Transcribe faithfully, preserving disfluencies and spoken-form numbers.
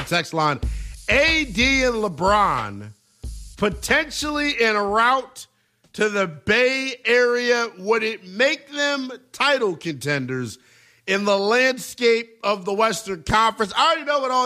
text line. A D and LeBron potentially en route to the Bay Area. Would it make them title contenders in the landscape of the Western Conference? I already know what all